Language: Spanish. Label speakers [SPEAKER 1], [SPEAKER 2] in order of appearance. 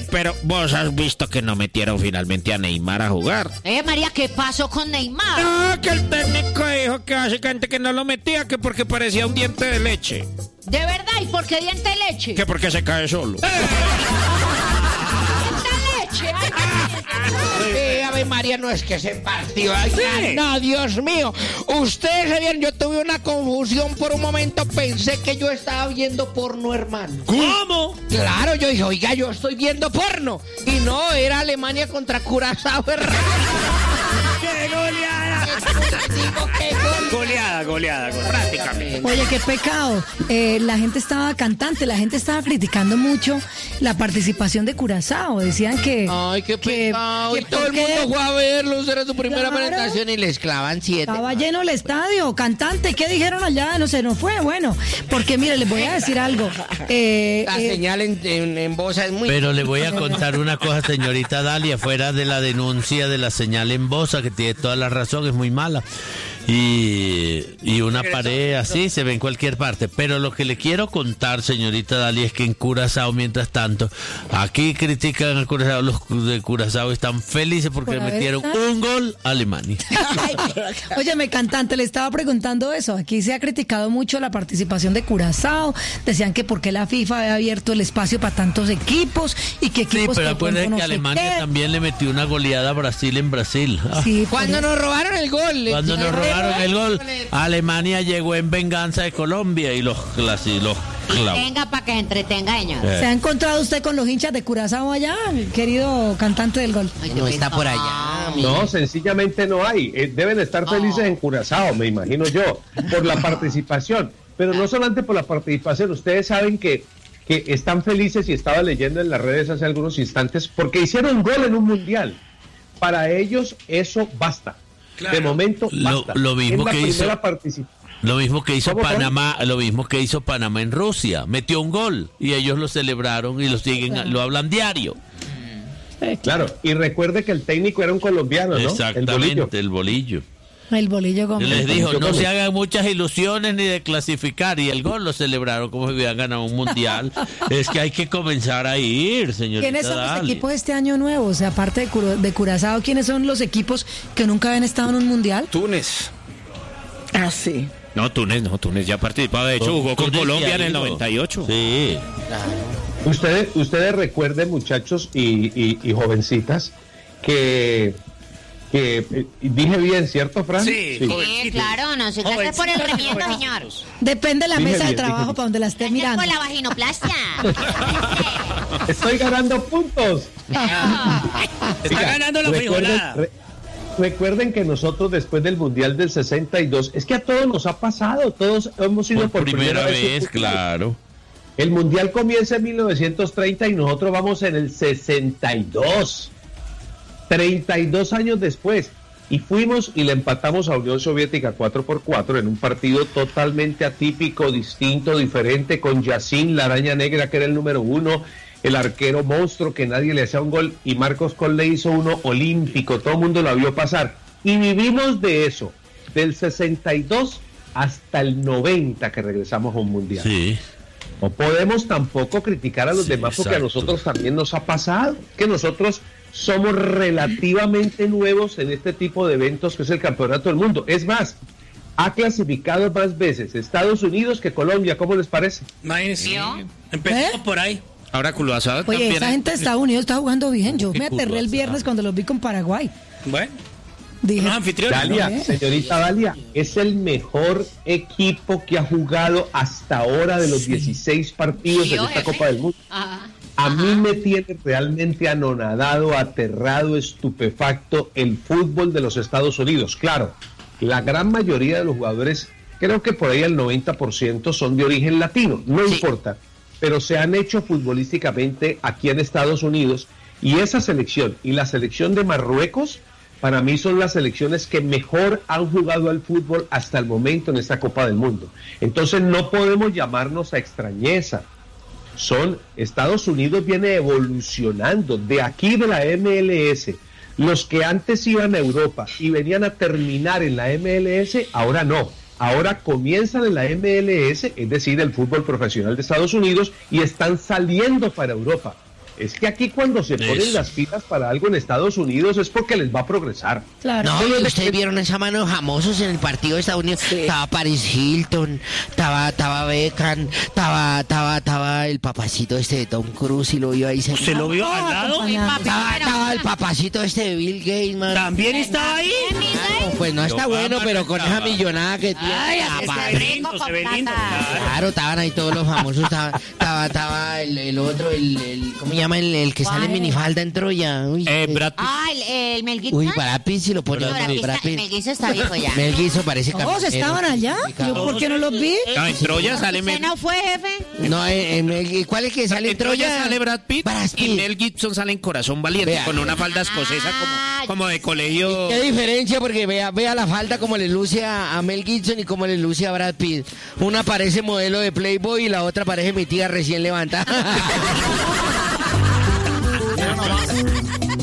[SPEAKER 1] pero vos has visto que no metieron finalmente a Neymar a jugar.
[SPEAKER 2] María, ¿qué pasó con Neymar?
[SPEAKER 1] No, que el técnico dijo que básicamente que no lo metía, que porque parecía un diente de leche.
[SPEAKER 2] ¿De verdad? ¿Y por qué diente de leche?
[SPEAKER 1] Que porque se cae solo.
[SPEAKER 3] Ave María, no es que se partió. Ay, sí. No, Dios mío. Ustedes sabían, yo tuve una confusión por un momento. Pensé que yo estaba viendo porno, hermano.
[SPEAKER 1] ¿Cómo?
[SPEAKER 3] Claro, yo dije, oiga, yo estoy viendo porno. Y no, era Alemania contra Curazao, hermano.
[SPEAKER 1] ¡Qué goleada! Goleada, prácticamente.
[SPEAKER 4] Oye, qué pecado. La gente estaba cantante, la gente estaba criticando mucho la participación de Curazao. Decían que...
[SPEAKER 3] Ay, qué pecado. Y todo el mundo fue a verlos, era su primera presentación y les clavan 7.
[SPEAKER 4] Estaba lleno el estadio, cantante. ¿Qué dijeron allá? No sé, no fue. Bueno, porque mire, les voy a decir algo.
[SPEAKER 3] La señal en Bosa es muy...
[SPEAKER 5] Pero le voy a contar una cosa, señorita Dalia, fuera de la denuncia de la señal en Bosa, que tiene toda la razón, es muy mala. Y una pared así se ve en cualquier parte. Pero lo que le quiero contar, señorita Dalia, es que en Curazao, mientras tanto, aquí critican a Curazao, los de Curazao están felices porque le metieron un gol a Alemania.
[SPEAKER 4] Óyeme, cantante, le estaba preguntando eso. Aquí se ha criticado mucho la participación de Curazao. Decían que porque la FIFA había abierto el espacio para tantos equipos y que equipos...
[SPEAKER 5] Sí, pero acuérdense que Alemania también le metió una goleada a Brasil en Brasil.
[SPEAKER 4] Sí,
[SPEAKER 3] cuando nos robaron el gol.
[SPEAKER 5] Cuando nos robaron el gol, Alemania llegó en venganza de Colombia y los clavó.
[SPEAKER 2] Venga, para que entretenga, señor.
[SPEAKER 4] ¿Se ha encontrado usted con los hinchas de Curazao allá, querido cantante del gol?
[SPEAKER 3] No está por allá.
[SPEAKER 6] No, sencillamente no hay. Deben estar felices en Curazao, me imagino yo, por la participación. Pero no solamente por la participación, ustedes saben que están felices, y estaba leyendo en las redes hace algunos instantes, porque hicieron gol en un mundial. Para ellos eso basta. Claro. De momento basta.
[SPEAKER 5] Lo mismo que hizo
[SPEAKER 6] Panamá,
[SPEAKER 5] lo mismo que hizo Panamá en Rusia, metió un gol y ellos lo celebraron y lo hablan diario.
[SPEAKER 6] Claro, y recuerde que el técnico era un colombiano, ¿no?
[SPEAKER 5] Exactamente, el Bolillo.
[SPEAKER 4] El Bolillo Gómez.
[SPEAKER 5] Les dijo, no se hagan muchas ilusiones ni de clasificar, y el gol lo celebraron como si hubieran ganado un mundial. Es que hay que comenzar a ir, señorita.
[SPEAKER 4] ¿Quiénes son los equipos de este año nuevo? O sea, aparte de Curazao, ¿quiénes son los equipos que nunca habían estado en un mundial?
[SPEAKER 1] Túnez.
[SPEAKER 4] Ah, sí.
[SPEAKER 1] No, Túnez ya participaba, de hecho jugó con Colombia en el 98.
[SPEAKER 5] Sí.
[SPEAKER 6] Ustedes recuerden, muchachos y jovencitas, que dije bien, ¿cierto, Fran?
[SPEAKER 2] Sí, claro, no se trata por el remiendo, señor.
[SPEAKER 4] Depende de la mesa de trabajo para donde la esté mirando.
[SPEAKER 2] Por la vaginoplastia.
[SPEAKER 6] Estoy ganando puntos.
[SPEAKER 1] Está ganando la frijolada.
[SPEAKER 6] Recuerden que nosotros, después del Mundial del 62, es que a todos nos ha pasado, todos hemos ido por primera vez,
[SPEAKER 5] claro.
[SPEAKER 6] El Mundial comienza en 1930 y nosotros vamos en el 62. 32 años después, y fuimos y le empatamos a Unión Soviética 4-4 en un partido totalmente atípico, distinto, diferente, con Yacine, la araña negra, que era el número 1, el arquero monstruo que nadie le hacía un gol, y Marcos Coll le hizo uno olímpico, todo el mundo lo vio pasar, y vivimos de eso, del 62 hasta el 90 que regresamos a un mundial.
[SPEAKER 5] Sí.
[SPEAKER 6] No podemos tampoco criticar a los demás, porque a nosotros también nos ha pasado, que nosotros somos relativamente nuevos en este tipo de eventos que es el Campeonato del Mundo. Es más, ha clasificado más veces Estados Unidos que Colombia. ¿Cómo les parece?
[SPEAKER 1] Imagínense. Empezamos por ahí. Ahora Curazao
[SPEAKER 4] Oye,
[SPEAKER 1] también.
[SPEAKER 4] esa gente de Estados Unidos está jugando bien. Yo me aterré el viernes cuando los vi con Paraguay.
[SPEAKER 1] Bueno.
[SPEAKER 4] Dije,
[SPEAKER 1] los anfitriones.
[SPEAKER 6] Dalia, señorita Dalia, es el mejor equipo que ha jugado hasta ahora de los 16 partidos en esta Copa del Mundo. A mí me tiene realmente anonadado, aterrado, estupefacto el fútbol de los Estados Unidos. Claro, la gran mayoría de los jugadores, creo que por ahí el 90% son de origen latino, no importa, pero se han hecho futbolísticamente aquí en Estados Unidos, y esa selección y la selección de Marruecos, para mí son las selecciones que mejor han jugado al fútbol hasta el momento en esta Copa del Mundo. Entonces no podemos llamarnos a extrañeza. Estados Unidos viene evolucionando de aquí de la MLS. Los que antes iban a Europa y venían a terminar en la MLS, ahora no. Ahora comienzan en la MLS, es decir, el fútbol profesional de Estados Unidos, y están saliendo para Europa. Es que aquí cuando se ponen las pilas para algo en Estados Unidos es porque les va a progresar.
[SPEAKER 3] Claro. No, y ustedes vieron esa mano de famosos en el partido de Estados Unidos. Sí. Estaba Paris Hilton, estaba Beckham, estaba el papacito de Tom Cruise y lo vio ahí.
[SPEAKER 7] ¿Se lo vio al lado?
[SPEAKER 3] Estaba el papacito de Bill Gates, man.
[SPEAKER 7] ¿También estaba ahí?
[SPEAKER 3] Claro, pues no está bueno, pero con esa millonada que tiene.
[SPEAKER 2] Ay, se ve lindo, se ve lindo.
[SPEAKER 3] Claro, estaban ahí todos los famosos. Estaba el otro, ¿cómo se llama? El que sale en minifalda en Troya.
[SPEAKER 7] Uy, Brad Pitt.
[SPEAKER 2] Ah, el Mel Gibson.
[SPEAKER 3] Uy, Brad Pitt si lo pone.
[SPEAKER 2] Mel Gibson está viejo ya.
[SPEAKER 3] Mel Gibson parece que.
[SPEAKER 4] ¿Todos estaban allá? ¿Yo por qué no los vi?
[SPEAKER 1] No, en Troya sale
[SPEAKER 2] ¿Usted no fue, jefe?
[SPEAKER 3] No, ¿cuál es que sale en Troya?
[SPEAKER 1] Sale Brad Pitt y Mel Gibson sale en Corazón Valiente, con una falda escocesa como de colegio.
[SPEAKER 3] ¿Qué diferencia? Porque vea la falda como le luce a Mel Gibson y como le luce a Brad Pitt. Una parece modelo de Playboy y la otra parece mi tía recién levantada.